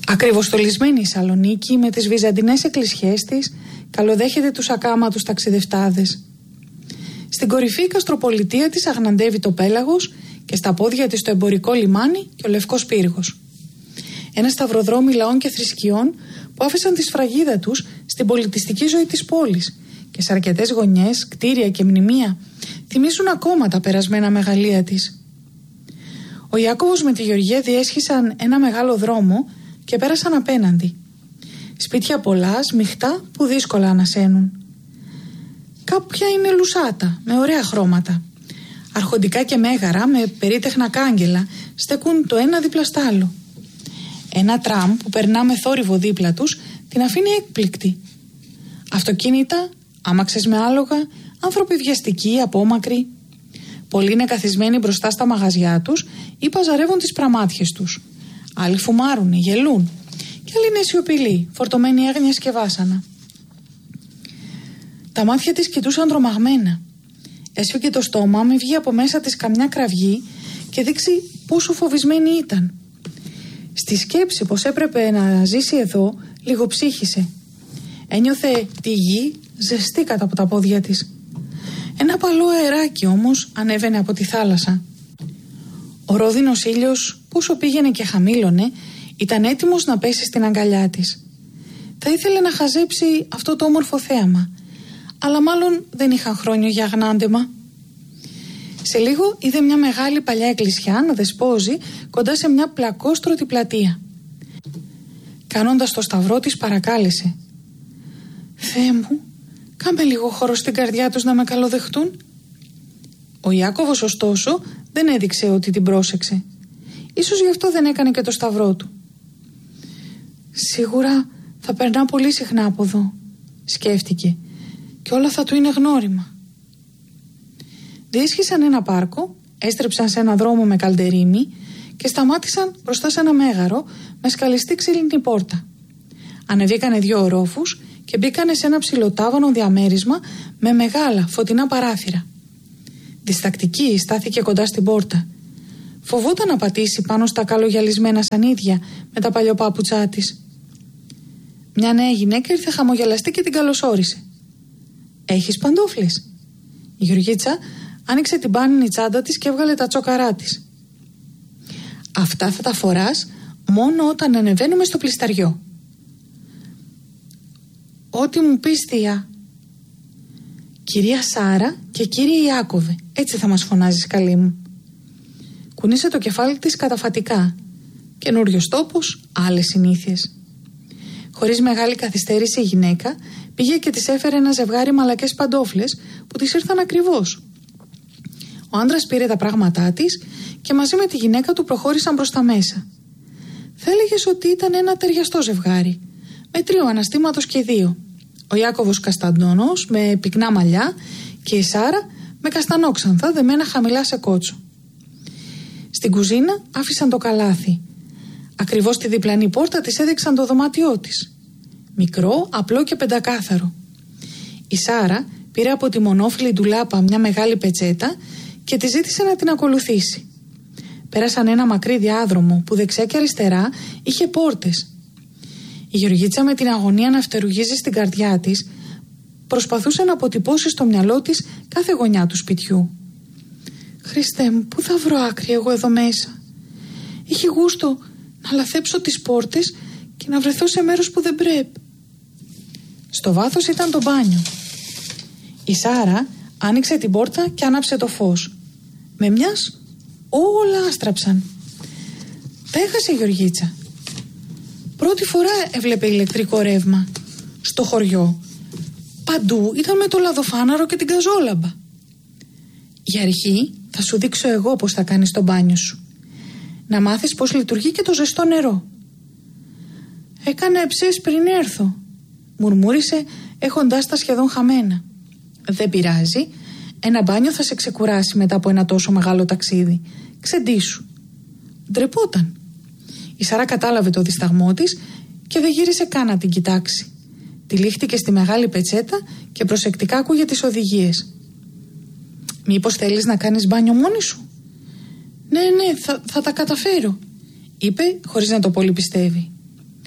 Ακριβοστολισμένη η Σαλονίκη με τις βυζαντινές εκκλησιές της καλοδέχεται τους ακάματους ταξιδευτάδες. Στην κορυφή η καστροπολιτεία της αγναντεύει το πέλαγος και στα πόδια της το εμπορικό λιμάνι και ο λευκός πύργος. Ένα σταυροδρόμι λαών και θρησκειών που άφησαν τη σφραγίδα τους στην πολιτιστική ζωή της πόλης και σε αρκετές γωνιές, κτίρια και μνημεία θυμίζουν ακόμα τα περασμένα μεγαλεία της. Ο Ιάκωβος με τη Γεωργία διέσχισαν ένα μεγάλο δρόμο και πέρασαν απέναντι. Σπίτια πολλά, σμιχτά που δύσκολα ανασένουν. Κάποια είναι λουσάτα με ωραία χρώματα. Αρχοντικά και μέγαρα με περίτεχνα κάγκελα στεκούν το ένα δίπλα στ' άλλο. Ένα τραμ που περνά με θόρυβο δίπλα τους την αφήνει έκπληκτη. Αυτοκίνητα, άμαξες με άλογα, άνθρωποι βιαστικοί, απόμακροι. Πολλοί είναι καθισμένοι μπροστά στα μαγαζιά τους ή παζαρεύουν τις πραμάτιες τους. Άλλοι φουμάρουνε, γελούν. Κι άλλοι είναι σιωπηλοί, φορτωμένοι έγνοιες και βάσανα. Τα μάτια της κοιτούσαν τρομαγμένα. Έσφυγε το στόμα, μη βγει από μέσα της καμιά κραυγή και δείξει πόσο φοβισμένη ήταν. Στη σκέψη πως έπρεπε να ζήσει εδώ, λιγοψύχησε. Ένιωθε τη γη ζεστή κάτω από τα πόδια της. Ένα παλό αεράκι όμως ανέβαινε από τη θάλασσα. Ο ρόδινος ήλιος, πόσο πήγαινε και χαμήλωνε, ήταν έτοιμος να πέσει στην αγκαλιά της. Θα ήθελε να χαζέψει αυτό το όμορφο θέαμα, αλλά μάλλον δεν είχαν χρόνιο για αγνάντεμα. Σε λίγο είδε μια μεγάλη παλιά εκκλησιά να δεσπόζει κοντά σε μια πλακόστρωτη πλατεία. Κάνοντας το σταυρό της παρακάλεσε: «Θεέ μου, κάμε λίγο χώρο στην καρδιά τους να με καλοδεχτούν». Ο Ιάκωβος ωστόσο δεν έδειξε ότι την πρόσεξε. Ίσως γι' αυτό δεν έκανε και το σταυρό του. «Σίγουρα θα περνά πολύ συχνά από εδώ», σκέφτηκε, «και όλα θα του είναι γνώριμα». Διέσχισαν ένα πάρκο, έστρεψαν σε ένα δρόμο με καλντερίμι και σταμάτησαν μπροστά σε ένα μέγαρο με σκαλιστή ξύλινη πόρτα. Ανεβήκανε 2 ορόφους και μπήκανε σε ένα ψηλοτάβανο διαμέρισμα με μεγάλα φωτεινά παράθυρα. Διστακτική στάθηκε κοντά στην πόρτα. Φοβόταν να πατήσει πάνω στα καλογιαλισμένα σανίδια με τα παλιοπάπουτσά της. Μια νέα γυναίκα ήρθε χαμογελαστή και την καλωσόρισε. «Έχεις παντόφλες?» Η Γεωργίτσα άνοιξε την πάνινη τσάντα της και έβγαλε τα τσόκαρά της. «Αυτά θα τα φοράς μόνο όταν ανεβαίνουμε στο πλισταριό». «Ό,τι μου πεις, θεία». «Κυρία Σάρα και κύριε Ιάκωβε, έτσι θα μας φωνάζεις, καλή μου». Κουνήσε το κεφάλι της καταφατικά. Καινούριος τόπος, άλλες συνήθειες. Χωρίς μεγάλη καθυστέρηση η γυναίκα πήγε και της έφερε ένα ζευγάρι μαλακές παντόφλες που της ήρθαν ακριβώς. Ο άντρας πήρε τα πράγματά της και μαζί με τη γυναίκα του προχώρησαν προς τα μέσα. Θα έλεγες ότι ήταν ένα ταιριαστό ζευγάρι, με 3 αναστήματος και 2. Ο Ιάκωβος κασταντώνος με πυκνά μαλλιά και η Σάρα με καστανόξανθα δεμένα χαμηλά σε κότσο. Στην κουζίνα άφησαν το καλάθι. Ακριβώς στη διπλανή πόρτα της έδειξαν το δωμάτιό της. Μικρό, απλό και πεντακάθαρο. Η Σάρα πήρε από τη μονόφυλλη ντουλάπα μια μεγάλη πετσέτα και τη ζήτησε να την ακολουθήσει. Πέρασαν ένα μακρύ διάδρομο που δεξιά και αριστερά είχε πόρτες. Η Γεωργίτσα με την αγωνία να φτερουγίζει στην καρδιά της προσπαθούσε να αποτυπώσει στο μυαλό της κάθε γωνιά του σπιτιού. «Χριστέ μου, πού θα βρω άκρη εγώ εδώ μέσα? Έχει γούστο να λαθέψω τις πόρτες και να βρεθώ σε μέρος που δεν πρέπει». Στο βάθος ήταν το μπάνιο. Η Σάρα άνοιξε την πόρτα και άναψε το φως. Με μιας όλα άστραψαν. Τα έχασε η Γεωργίτσα. Πρώτη φορά έβλεπε ηλεκτρικό ρεύμα. Στο χωριό παντού ήταν με το λαδοφάναρο και την καζόλαμπα. Για αρχή θα σου δείξω εγώ πώς θα κάνεις το μπάνιο σου. Να μάθεις πώς λειτουργεί και το ζεστό νερό. Έκανα εψές πριν έρθω, μουρμούρισε έχοντάς τα σχεδόν χαμένα. Δεν πειράζει, ένα μπάνιο θα σε ξεκουράσει μετά από ένα τόσο μεγάλο ταξίδι. Ξεντήσου. Ντρεπόταν. Η Σάρα κατάλαβε το δισταγμό της και δεν γύρισε καν να την κοιτάξει. Τυλίχτηκε στη μεγάλη πετσέτα και προσεκτικά άκουγε τις οδηγίες. «Μήπως θέλεις να κάνεις μπάνιο μόνη σου?» «Ναι, θα τα καταφέρω», είπε χωρίς να το πολύ πιστεύει.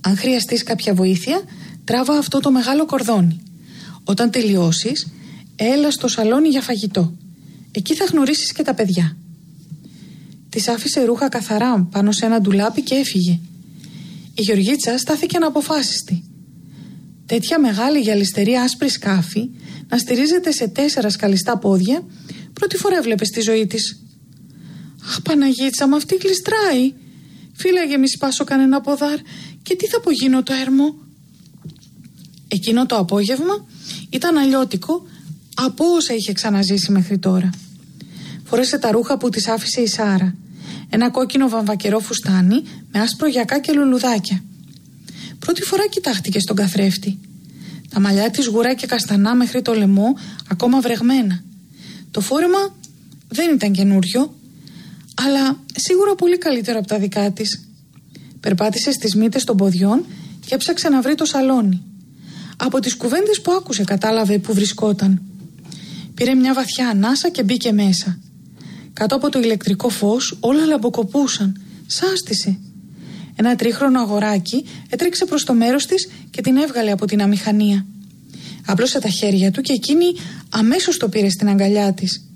Αν χρειαστείς κάποια βοήθεια, τράβα αυτό το μεγάλο κορδόνι. Όταν τελειώσεις, έλα στο σαλόνι για φαγητό. Εκεί θα γνωρίσεις και τα παιδιά. Της άφησε ρούχα καθαρά πάνω σε ένα ντουλάπι και έφυγε. Η Γεωργίτσα στάθηκε αναποφάσιστη. Τέτοια μεγάλη γυαλιστερή άσπρη σκάφη να στηρίζεται σε 4 σκαλιστά πόδια, πρώτη φορά έβλεπε στη ζωή της. Αχ, Παναγίτσα, μα αυτή γλιστράει. Φύλαγε μη σπάσω κανένα ποδάρ και τι θα απογίνω το έρμο. Εκείνο το απόγευμα ήταν αλλιώτικο από όσα είχε ξαναζήσει μέχρι τώρα. Φόρεσε τα ρούχα που της άφησε η Σάρα. Ένα κόκκινο βαμβακερό φουστάνι με άσπρο γιακά και λουλουδάκια. Πρώτη φορά κοιτάχτηκε στον καθρέφτη. Τα μαλλιά της γουρά και καστανά μέχρι το λαιμό, ακόμα βρεγμένα. Το φόρεμα δεν ήταν καινούριο, αλλά σίγουρα πολύ καλύτερο από τα δικά της. Περπάτησε στις μύτες των ποδιών και έψαξε να βρει το σαλόνι. Από τις κουβέντες που άκουσε κατάλαβε που βρισκόταν. Πήρε μια βαθιά ανάσα και μπήκε μέσα. Κάτω από το ηλεκτρικό φως όλα λαμποκοπούσαν. Σάστησε. Ένα τρίχρονο αγοράκι έτρεξε προς το μέρος της και την έβγαλε από την αμηχανία. Άπλωσε τα χέρια του και εκείνη αμέσως το πήρε στην αγκαλιά της.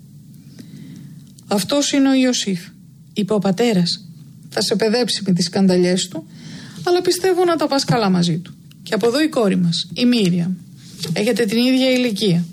«Αυτός είναι ο Ιωσήφ», είπε ο πατέρας. «Θα σε παιδέψει με τις σκανταλιές του, αλλά πιστεύω να τα πας καλά μαζί του. Και από εδώ η κόρη μας, η Μίριαμ. Έχετε την ίδια ηλικία».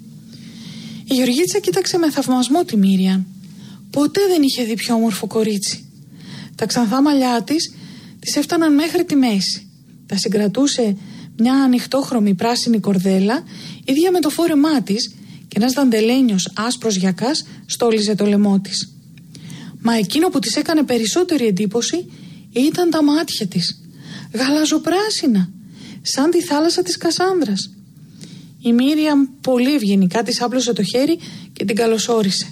Η Γεωργίτσα κοίταξε με θαυμασμό τη Μίριαμ. Ποτέ δεν είχε δει πιο όμορφο κορίτσι. Τα ξανθά μαλλιά της έφταναν μέχρι τη μέση. Τα συγκρατούσε μια ανοιχτόχρωμη πράσινη κορδέλα, ίδια με το φόρεμά της, και ένας δαντελένιος άσπρος γιακάς στόλιζε το λαιμό της. Μα εκείνο που της έκανε περισσότερη εντύπωση ήταν τα μάτια της. Γαλαζοπράσινα, σαν τη θάλασσα της Κασάνδρας. Η Μίριαμ πολύ ευγενικά της άπλωσε το χέρι και την καλωσόρισε.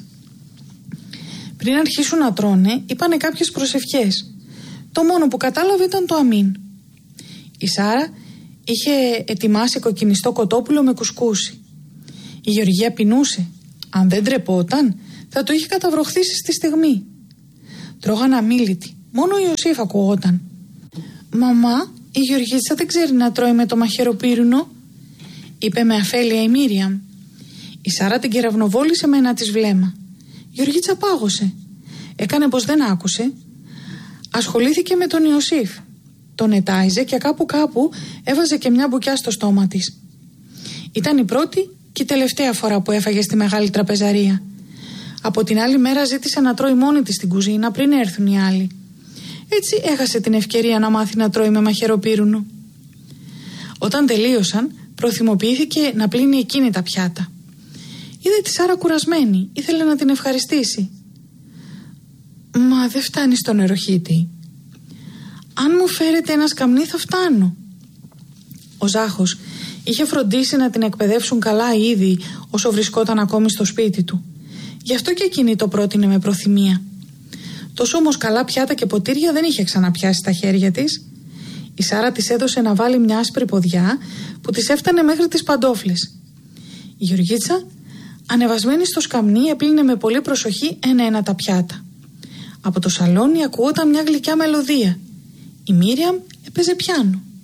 Πριν αρχίσουν να τρώνε, είπανε κάποιες προσευχές. Το μόνο που κατάλαβε ήταν το αμήν. Η Σάρα είχε ετοιμάσει κοκκινιστό κοτόπουλο με κουσκούσι. Η Γεωργία πεινούσε. Αν δεν τρεπόταν, θα το είχε καταβροχθήσει στη στιγμή. Τρώγαν αμίλητη. Μόνο ο Ιωσήφ ακουγόταν. «Μαμά, η Γεωργίτσα δεν ξέρει να τρώει με το μαχαιροπύρουνο», είπε με αφέλεια η Μίριαμ. Η Σάρα την κεραυνοβόλησε με ένα της βλέμμα. Η Γεωργίτσα πάγωσε. Έκανε πως δεν άκουσε. Ασχολήθηκε με τον Ιωσήφ. Τον ετάιζε και κάπου έβαζε και μια μπουκιά στο στόμα της. Ήταν η πρώτη και η τελευταία φορά που έφαγε στη μεγάλη τραπεζαρία. Από την άλλη μέρα ζήτησε να τρώει μόνη της στην κουζίνα πριν έρθουν οι άλλοι. Έτσι έχασε την ευκαιρία να μάθει να τρώει με μαχαιροπύρουνο. Όταν τελείωσαν, προθυμοποιήθηκε να πλύνει εκείνη τα πιάτα. Είδε τη Σάρα κουρασμένη, ήθελε να την ευχαριστήσει. «Μα δεν φτάνει στο νεροχύτη. Αν μου φέρετε ένα σκαμνί θα φτάνω». Ο Ζάχος είχε φροντίσει να την εκπαιδεύσουν καλά ήδη όσο βρισκόταν ακόμη στο σπίτι του. Γι' αυτό και εκείνη το πρότεινε με προθυμία. Τόσο όμως καλά πιάτα και ποτήρια δεν είχε ξαναπιάσει στα χέρια της. Η Σάρα της έδωσε να βάλει μια άσπρη ποδιά που της έφτανε μέχρι τις παντόφλες. Η Γεωργίτσα, ανεβασμένη στο σκαμνί, έπλυνε με πολύ προσοχή ένα-ένα τα πιάτα. Από το σαλόνι ακουγόταν μια γλυκιά μελωδία. Η Μίριαμ έπαιζε πιάνο.